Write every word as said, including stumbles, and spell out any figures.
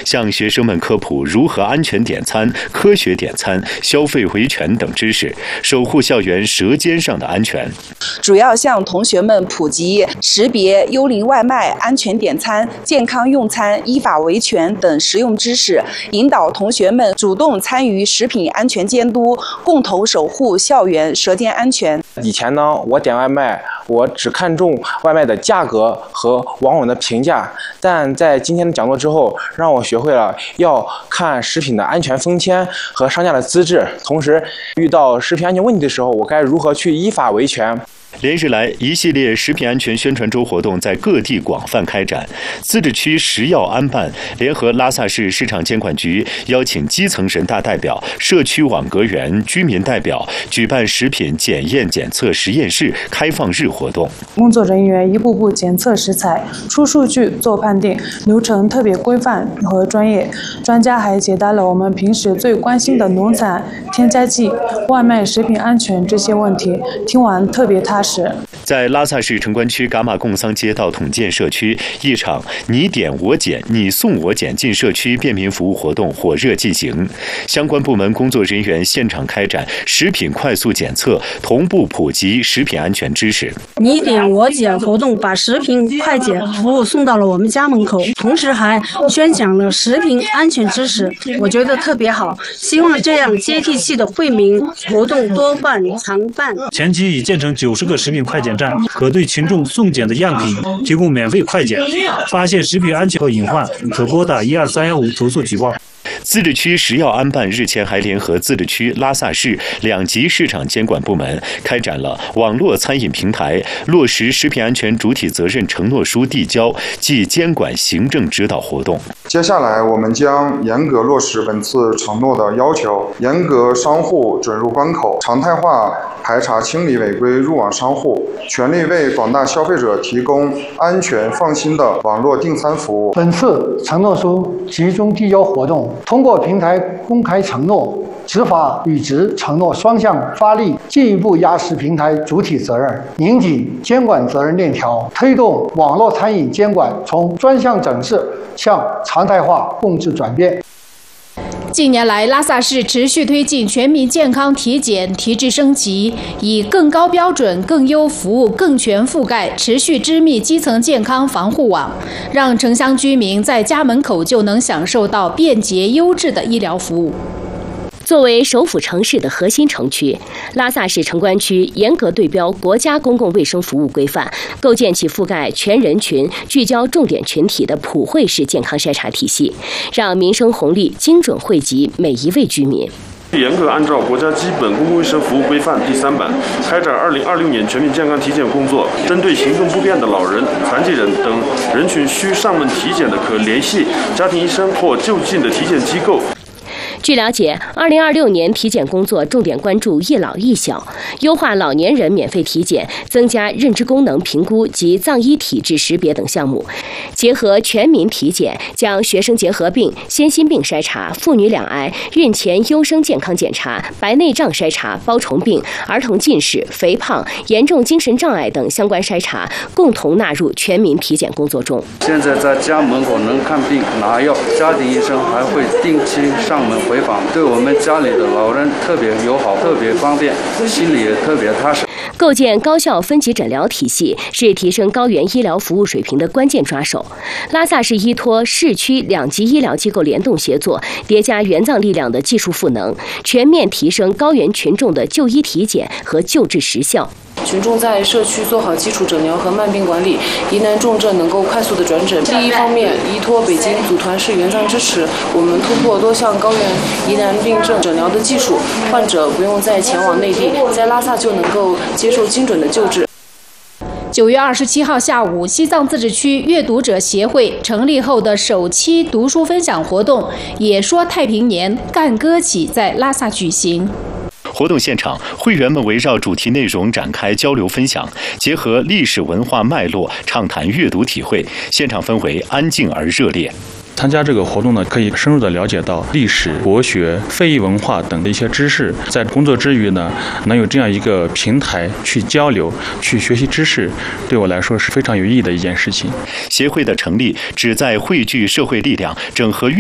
向学生们科普如何安全点餐、科学点餐、消费维权等知识，守护校园舌尖上的安全。 主要向同学们普及识别幽灵外卖、安全点餐、健康用餐、依法维权等实用知识，引导同学们主动参与食品安全监督，共同守护校园舌尖安全。 以前呢，我点外卖，我只看重外卖的价格和网友的评价，但在今天的讲座之后，让我学会了要看食品的安全封签和商家的资质，同时遇到食品安全问题的时候，我该如何去依法维权。 连日来，一系列食品安全宣传周活动在各地广泛开展。自治区食药安办联合拉萨市市场监管局，邀请基层人大代表、社区网格员、居民代表举办食品检验检测实验室开放日活动。 工作人员一步步检测食材，出数据做判定，流程特别规范和专业。专家还解答了我们平时最关心的农产、添加剂、外卖食品安全这些问题，听完特别踏实。 在拉萨市城关区噶玛贡桑街道统建社区，一场你点我检、你送我检进社区便民服务活动火热进行。相关部门工作人员现场开展食品快速检测，同步普及食品安全知识。 你点我检活动把食品快检服务送到了我们家门口，同时还宣讲了食品安全知识，我觉得特别好。希望这样接地气的惠民活动多办常办。 前期已建成九十个食品快检站，可对群众送检的样品提供免费快检，发现食品安全和隐患，可拨打一二三幺五投诉举报。 自治区食药安办日前还联合自治区拉萨市两级市场监管部门，开展了网络餐饮平台落实食品安全主体责任承诺书递交暨监管行政指导活动。 接下来，我们将严格落实本次承诺的要求，严格商户准入关口，常态化排查清理违规入网商户，全力为广大消费者提供安全放心的网络订餐服务。 本次承诺书集中递交活动，通过平台公开承诺、执法履职承诺双向发力，进一步压实平台主体责任，拧紧监管责任链条，推动网络餐饮监管从专项整治向常态化共治转变。 近年来，拉萨市持续推进全民健康体检提质升级，以更高标准、更优服务、更全覆盖，持续织密基层健康防护网，让城乡居民在家门口就能享受到便捷优质的医疗服务。 作为首府城市的核心城区，拉萨市城关区严格对标国家公共卫生服务规范，构建起覆盖全人群、聚焦重点群体的普惠式健康筛查体系，让民生红利精准惠及每一位居民。 严格按照国家基本公共卫生服务规范第三版，开展二零二六年全民健康体检工作。针对行动不便的老人、残疾人等人群需上门体检的，可联系家庭医生或就近的体检机构。 据了解，二零二六年体检工作重点关注一老一小，优化老年人免费体检，增加认知功能评估及脏医体质识别等项目。结合全民体检，将学生结核病、先心病筛查、妇女两癌、孕前优生健康检查、白内障筛查、包虫病、儿童近视、肥胖、严重精神障碍等相关筛查，共同纳入全民体检工作中。 现在在家门口能看病拿药，家庭医生还会定期上门回访，对我们家里的老人特别友好，特别方便，心里也特别踏实。 构建高效分级诊疗体系是提升高原医疗服务水平的关键抓手。拉萨市依托市区两级医疗机构联动协作，叠加援藏力量的技术赋能，全面提升高原群众的就医体检和救治实效。 群众在社区做好基础诊疗和慢病管理，疑难重症能够快速的转诊。第一方面，依托北京组团式援藏支持，我们突破多项高原疑难病症诊疗的技术，患者不用再前往内地，在拉萨就能够接受精准的救治。 九月二十七号下午，西藏自治区阅读者协会成立后的首期读书分享活动“也说太平年，干歌起”在拉萨举行。 活动现场，会员们围绕主题内容展开交流分享，结合历史文化脉络，畅谈阅读体会。现场氛围安静而热烈。 参加这个活动呢，可以深入的了解到历史、国学、非遗文化等的一些知识。在工作之余呢，能有这样一个平台去交流、去学习知识，对我来说是非常有意义的一件事情。 协会的成立旨在汇聚社会力量，整合